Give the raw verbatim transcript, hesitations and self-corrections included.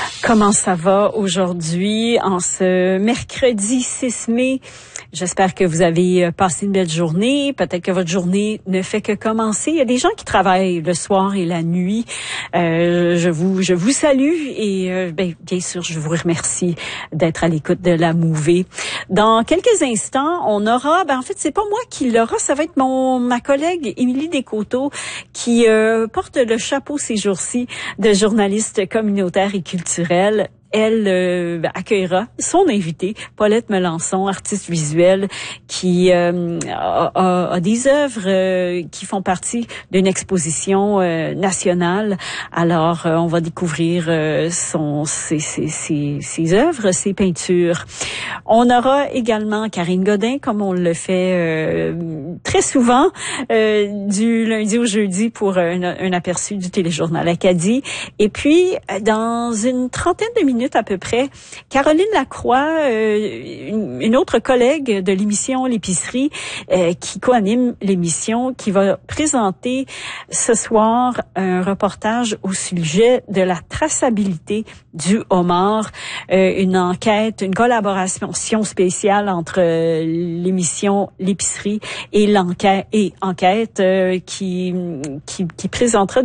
Comment ça va aujourd'hui en ce mercredi six mai? J'espère que vous avez passé une belle journée. Peut-être que votre journée ne fait que commencer. Il y a des gens qui travaillent le soir et la nuit. Euh, je vous je vous salue et euh, ben, bien sûr, je vous remercie d'être à l'écoute de la Mouvée. Dans quelques instants, on aura, ben en fait, c'est pas moi qui l'aura, ça va être mon ma collègue Émilie Descoteaux qui euh, porte le chapeau ces jours-ci de journaliste communautaire et culturelle. Elle euh, accueillera son invité, Paulette Melançon, artiste visuelle, qui euh, a, a, a des œuvres euh, qui font partie d'une exposition euh, nationale. Alors, euh, on va découvrir euh, son ses, ses, ses, ses œuvres, ses peintures. On aura également Karine Godin, comme on le fait euh, très souvent, euh, du lundi au jeudi pour un, un aperçu du téléjournal Acadie. Et puis, dans une trentaine de minutes à peu près, Caroline Lacroix, euh, une, une autre collègue de l'émission L'épicerie, euh, qui co-anime l'émission, qui va présenter ce soir un reportage au sujet de la traçabilité du homard, euh, une enquête, une collaboration spéciale entre euh, l'émission L'épicerie et l'enquête et enquête euh, qui, qui qui présentera